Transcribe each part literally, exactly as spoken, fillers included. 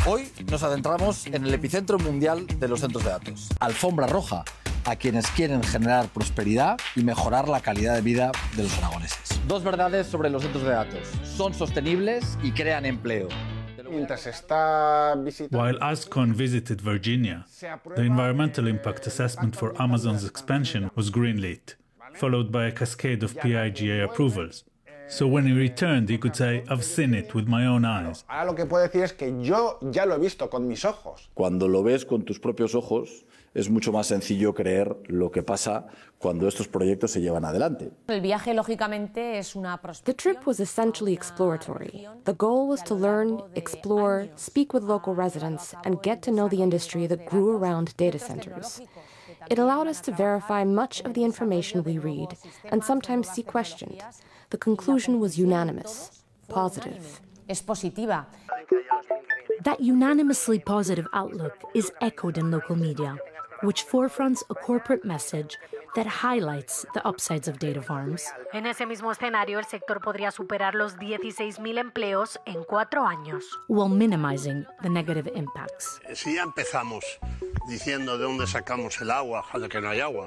Hoy nos adentramos en el epicentro mundial de los centros de datos. Alfombra roja a quienes quieren generar prosperidad y mejorar la calidad de vida de los aragoneses. Dos verdades sobre los centros de datos. Son sostenibles y crean empleo. While Ascon visited Virginia, the environmental impact assessment for Amazon's expansion was greenlit, followed by a cascade of P I G A approvals. So when he returned, he could say, I've seen it with my own eyes. Ahora lo que puedo decir es que yo ya lo he visto con mis ojos. Cuando lo ves con tus propios ojos, es mucho más sencillo creer lo que pasa cuando estos proyectos se llevan adelante. El viaje, lógicamente, es una The trip was essentially exploratory. The goal was to learn, explore, speak with local residents, and get to know the industry that grew around data centers. It allowed us to verify much of the information we read and sometimes see questioned. The conclusion was unanimous, positive. Es positiva. That unanimously positive outlook is echoed in local media, which forefronts a corporate message that highlights the upsides of data farms. En ese mismo escenario, el sector podría superar los dieciséis mil empleos en cuatro años. While minimizing the negative impacts. Si ya empezamos diciendo de dónde sacamos el agua, de que no hay agua,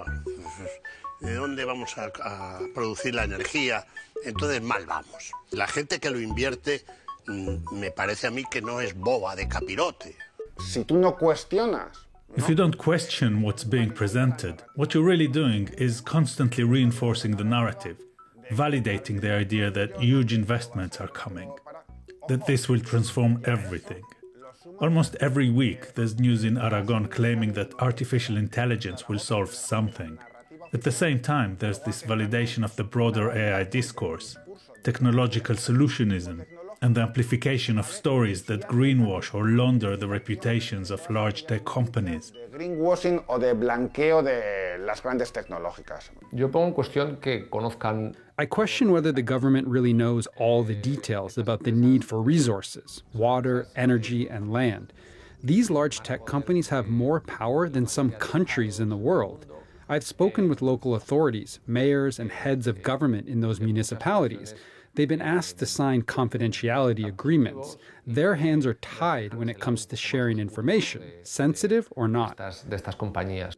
de dónde vamos a, a producir la energía, entonces mal vamos. La gente que lo invierte, me parece a mí que no es boba de capirote. Si tú no cuestionas, If you don't question what's being presented, what you're really doing is constantly reinforcing the narrative, validating the idea that huge investments are coming, that this will transform everything. Almost every week, there's news in Aragon claiming that artificial intelligence will solve something. At the same time, there's this validation of the broader A I discourse, technological solutionism, and the amplification of stories that greenwash or launder the reputations of large tech companies. De greenwashing o de blanqueo de las grandes tecnológicas. Yo pongo en cuestión que conozcan. I question whether the government really knows all the details about the need for resources, water, energy, and land. These large tech companies have more power than some countries in the world. I've spoken with local authorities, mayors, and heads of government in those municipalities. They've been asked to sign confidentiality agreements. Their hands are tied when it comes to sharing information, sensitive or not. De estas compañías.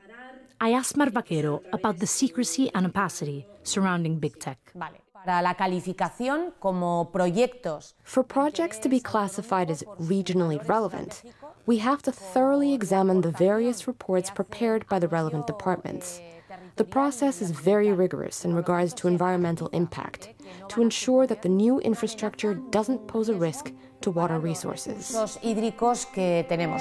I asked Mar Vaquero about the secrecy and opacity surrounding big tech. Vale. Para la calificación como proyectos. For projects to be classified as regionally relevant, we have to thoroughly examine the various reports prepared by the relevant departments. The process is very rigorous in regards to environmental impact, to ensure that the new infrastructure doesn't pose a risk to water resources. Los hídricos que tenemos.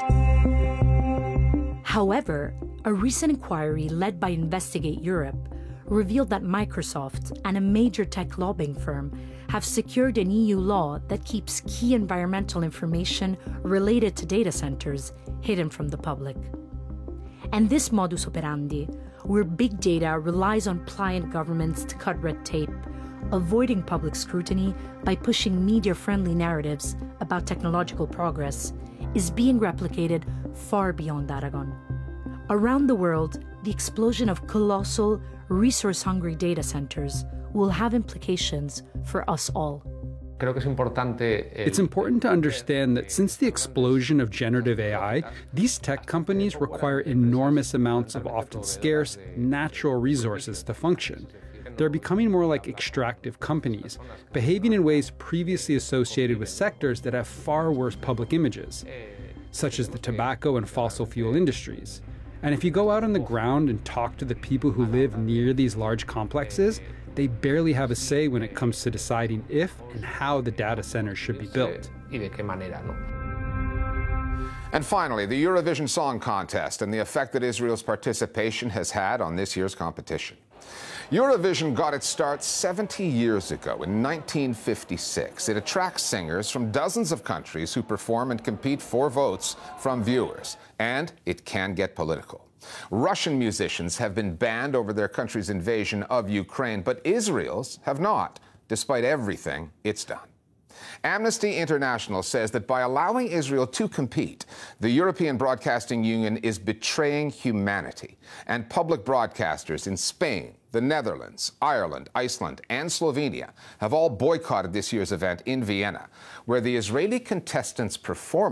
However, a recent inquiry led by Investigate Europe revealed that Microsoft and a major tech lobbying firm have secured an E U law that keeps key environmental information related to data centers hidden from the public. And this modus operandi, where big data relies on pliant governments to cut red tape, avoiding public scrutiny by pushing media-friendly narratives about technological progress, is being replicated far beyond Aragon. Around the world, the explosion of colossal, resource-hungry data centers will have implications for us all. Creo que es importante. It's important to understand that since the explosion of generative A I, these tech companies require enormous amounts of often scarce, natural resources to function. They're becoming more like extractive companies, behaving in ways previously associated with sectors that have far worse public images, such as the tobacco and fossil fuel industries. And if you go out on the ground and talk to the people who live near these large complexes, they barely have a say when it comes to deciding if and how the data centers should be built. Y de qué manera, ¿no? And finally, the Eurovision Song Contest and the effect that Israel's participation has had on this year's competition. Eurovision got its start seventy years ago in nineteen fifty-six. It attracts singers from dozens of countries who perform and compete for votes from viewers. And it can get political. Russian musicians have been banned over their country's invasion of Ukraine, but Israel's have not, despite everything it's done. Amnesty International says that by allowing Israel to compete, the European Broadcasting Union is betraying humanity. And public broadcasters in Spain, the Netherlands, Ireland, Iceland, and Slovenia have all boycotted this year's event in Vienna, where the Israeli contestants' performance